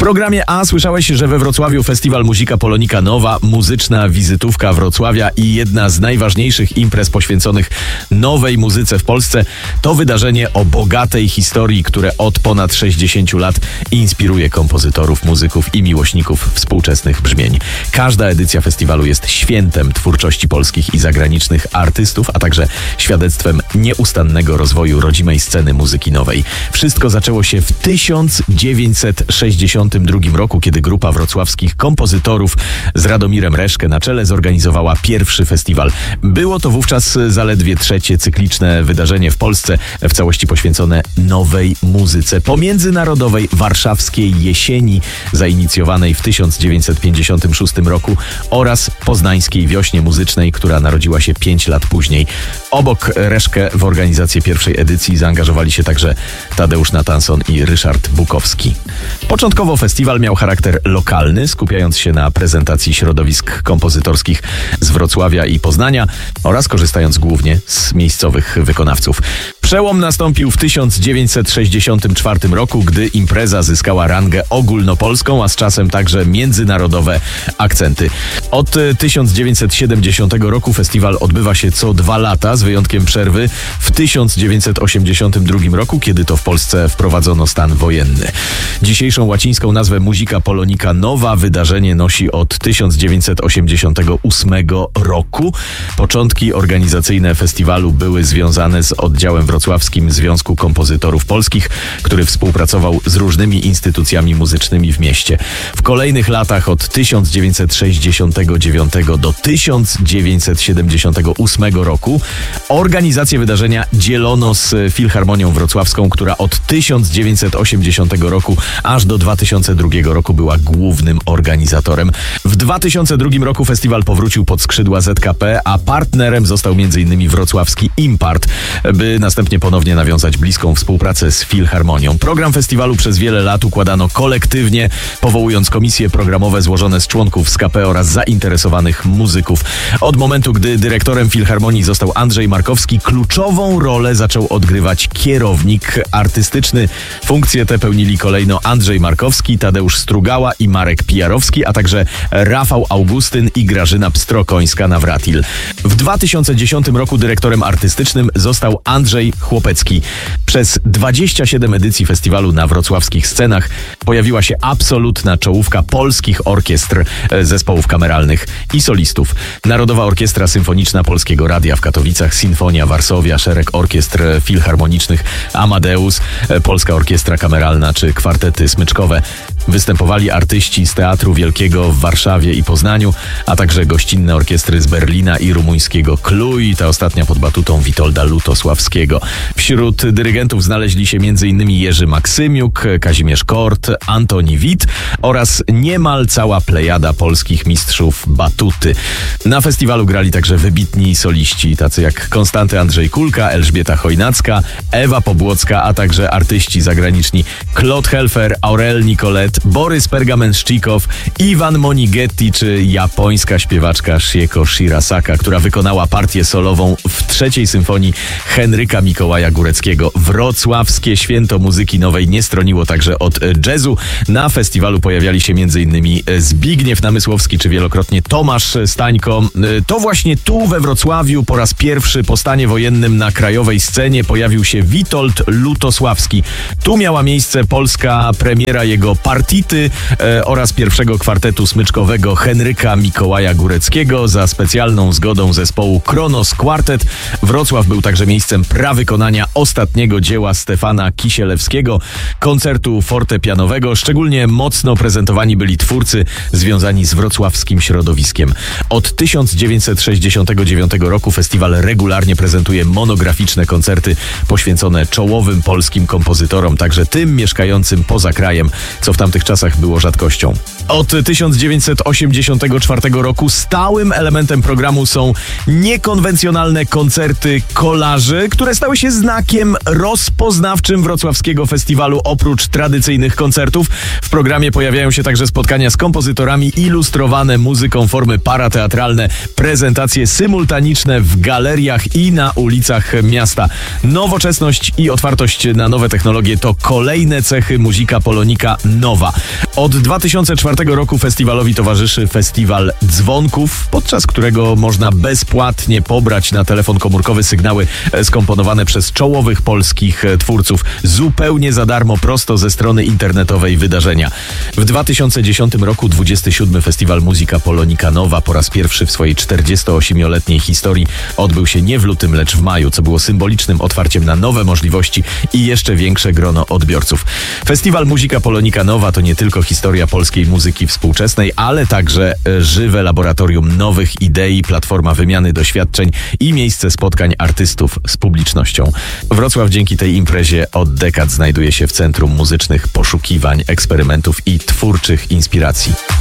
programie A słyszałeś, że we Wrocławiu festiwal Musica Polonica Nowa, muzyczna wizytówka Wrocławia i jedna z najważniejszych imprez poświęconych nowej muzyce w Polsce. To wydarzenie o bogatej historii, które od ponad 60 lat inspiruje kompozytorów, muzyków i miłośników współczesnych brzmień. Każda edycja festiwalu jest świętem twórczości polskich i zagranicznych artystów, a także świadectwem nieustannego rozwoju rodzimej sceny muzyki nowej. Wszystko zaczęło się w 1962 roku, kiedy grupa wrocławskich kompozytorów z Radomirem Reszkę na czele zorganizowała pierwszy festiwal. Było to wówczas zaledwie trzecie cykliczne wydarzenie w Polsce, w całości poświęcone nowej muzyce po międzynarodowej warszawskiej jesieni, zainicjowanej w 1956 roku oraz poznańskiej wiośnie muzycznej, która narodziła się 5 lat później. Obok Reszkę w organizację pierwszej edycji zaangażowali się także Tadeusz Natanson i Ryszard Bukowski. Początkowo festiwal miał charakter lokalny, skupiając się na prezentacji środowisk kompozytorskich z Wrocławia i Poznania oraz korzystając głównie z miejscowych wykonawców. Przełom nastąpił w 1964 roku, gdy impreza zyskała rangę ogólnopolską, a z czasem także międzynarodowe akcenty. Od 1970 roku festiwal odbywa się co 2 lata, z wyjątkiem przerwy w 1982 roku, kiedy to w Polsce wprowadzono stan wojenny. Dzisiejszą łacińską nazwę Musica Polonica Nowa wydarzenie nosi od 1988 roku. Początki organizacyjne festiwalu były związane z oddziałem Wrocławskim Związku Kompozytorów Polskich, który współpracował z różnymi instytucjami muzycznymi w mieście. W kolejnych latach od 1969 do 1978 roku organizację wydarzenia dzielono z Filharmonią Wrocławską, która od 1980 roku aż do 2002 roku była głównym organizatorem. W 2002 roku festiwal powrócił pod skrzydła ZKP, a partnerem został m.in. wrocławski Impart, by następnie ponownie nawiązać bliską współpracę z Filharmonią. Program festiwalu przez wiele lat układano kolektywnie, powołując komisje programowe złożone z członków SKP oraz zainteresowanych muzyków. Od momentu, gdy dyrektorem Filharmonii został Andrzej Markowski, kluczową rolę zaczął odgrywać kierownik artystyczny. Funkcje te pełnili kolejno Andrzej Markowski, Tadeusz Strugała i Marek Pijarowski, a także Rafał Augustyn i Grażyna Pstrokońska-Nawratil. W 2010 roku dyrektorem artystycznym został Andrzej Chłopecki. Przez 27 edycji festiwalu na wrocławskich scenach pojawiła się absolutna czołówka polskich orkiestr, zespołów kameralnych i solistów. Narodowa Orkiestra Symfoniczna Polskiego Radia w Katowicach, Sinfonia Warszawia, szereg orkiestr filharmonicznych, Amadeus, Polska Orkiestra Kameralna czy kwartety smyczkowe. Występowali artyści z Teatru Wielkiego w Warszawie i Poznaniu, a także gościnne orkiestry z Berlina i rumuńskiego Cluj, ta ostatnia pod batutą Witolda Lutosławskiego. Wśród dyrygentów znaleźli się m.in. Jerzy Maksymiuk, Kazimierz Kort, Antoni Wit oraz niemal cała plejada polskich mistrzów batuty. Na festiwalu grali także wybitni soliści, tacy jak Konstanty Andrzej Kulka, Elżbieta Chojnacka, Ewa Pobłocka, a także artyści zagraniczni Claude Helfer, Aurel Nicolet, Borys Pergamenszczykow, Iwan Monighetti czy japońska śpiewaczka Shieko Shirasaka, która wykonała partię solową w trzeciej symfonii Henryka Mikołaja Góreckiego. Wrocławskie święto muzyki nowej nie stroniło także od jazzu. Na festiwalu pojawiali się m.in. Zbigniew Namysłowski czy wielokrotnie Tomasz Stańko. To właśnie tu we Wrocławiu po raz pierwszy po stanie wojennym na krajowej scenie pojawił się Witold Lutosławski. Tu miała miejsce polska premiera jego partity oraz pierwszego kwartetu smyczkowego Henryka Mikołaja Góreckiego za specjalną zgodą zespołu Kronos Quartet. Wrocław był także miejscem prawykonania ostatniego dzieła Stefana Kisielewskiego, koncertu fortepianowego. Szczególnie mocno prezentowani byli twórcy związani z wrocławskim środowiskiem. Od 1969 roku festiwal regularnie prezentuje monograficzne koncerty poświęcone czołowym polskim kompozytorom, także tym mieszkającym poza krajem, co w tamtych czasach było rzadkością. Od 1984 roku stałym elementem programu są niekonwencjonalne koncerty kolaży, które stały się znakiem rozpoznawczym wrocławskiego festiwalu. Oprócz tradycyjnych koncertów w programie pojawiają się także spotkania z kompozytorami, ilustrowane muzyką formy parateatralne, prezentacje symultaniczne w galeriach i na ulicach miasta. Nowoczesność i otwartość na nowe technologie to kolejne cechy Musica Polonica Nowa. Od 2004 roku festiwalowi towarzyszy Festiwal Dzwonków, podczas którego można bezpłatnie pobrać na telefon komórkowy sygnały skomponowane przez czołowych polskich twórców zupełnie za darmo, prosto ze strony internetowej wydarzenia. W 2010 roku 27. Festiwal Musica Polonica Nova po raz pierwszy w swojej 48-letniej historii odbył się nie w lutym, lecz w maju, co było symbolicznym otwarciem na nowe możliwości i jeszcze większe grono odbiorców. Festiwal Musica Polonica Nova to nie tylko historia polskiej muzyki współczesnej, ale także żywe laboratorium nowych idei, platforma wymiany doświadczeń i miejsce spotkań artystów z publicznością. Wrocław dzięki tej imprezie od dekad znajduje się w centrum muzycznych poszukiwań, eksperymentów i twórczych inspiracji.